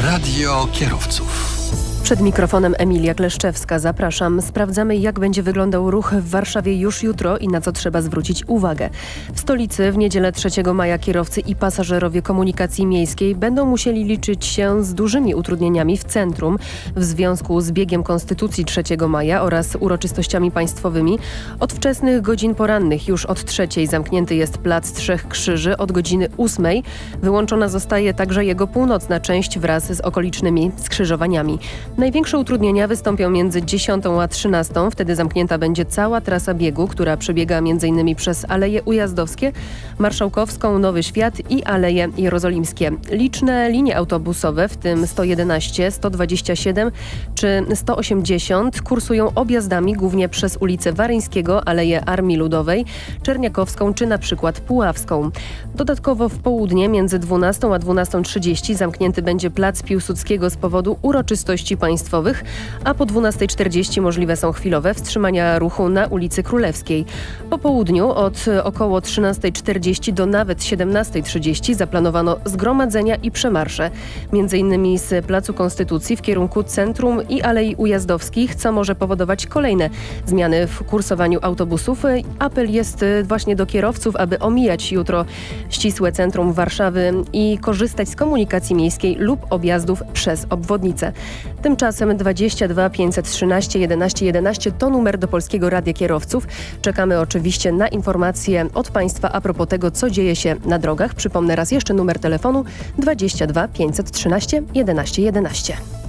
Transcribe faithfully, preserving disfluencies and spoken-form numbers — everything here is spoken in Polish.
Radio Kierowców. Przed mikrofonem Emilia Kleszczewska. Zapraszam. Sprawdzamy, jak będzie wyglądał ruch w Warszawie już jutro i na co trzeba zwrócić uwagę. W stolicy w niedzielę trzeciego maja kierowcy i pasażerowie komunikacji miejskiej będą musieli liczyć się z dużymi utrudnieniami w centrum w związku z biegiem Konstytucji trzeciego maja oraz uroczystościami państwowymi. Od wczesnych godzin porannych już od trzeciej zamknięty jest Plac Trzech Krzyży. Od godziny ósmej wyłączona zostaje także jego północna część wraz z okolicznymi skrzyżowaniami. Największe utrudnienia wystąpią między dziesiątą a trzynastą. Wtedy zamknięta będzie cała trasa biegu, która przebiega m.in. przez Aleje Ujazdowskie, Marszałkowską, Nowy Świat i Aleje Jerozolimskie. Liczne linie autobusowe, w tym sto jedenaście, sto dwadzieścia siedem czy sto osiemdziesiąt, kursują objazdami głównie przez ulicę Waryńskiego, Aleję Armii Ludowej, Czerniakowską czy na przykład Puławską. Dodatkowo w południe między dwunastą a dwunastą trzydzieści zamknięty będzie Plac Piłsudskiego z powodu uroczystości państwowych, a po dwunastej czterdzieści możliwe są chwilowe wstrzymania ruchu na ulicy Królewskiej. Po południu od około trzynastej czterdzieści do nawet siedemnastej trzydzieści zaplanowano zgromadzenia i przemarsze, między innymi z Placu Konstytucji w kierunku centrum i Alei Ujazdowskich, co może powodować kolejne zmiany w kursowaniu autobusów. Apel jest właśnie do kierowców, aby omijać jutro ścisłe centrum Warszawy i korzystać z komunikacji miejskiej lub objazdów przez obwodnicę. Tymczasem dwadzieścia dwa pięćset trzynaście jedenaście jedenaście to numer do Polskiego Radia Kierowców. Czekamy oczywiście na informacje od Państwa a propos tego, co dzieje się na drogach. Przypomnę raz jeszcze numer telefonu dwadzieścia dwa pięćset trzynaście jedenaście jedenaście.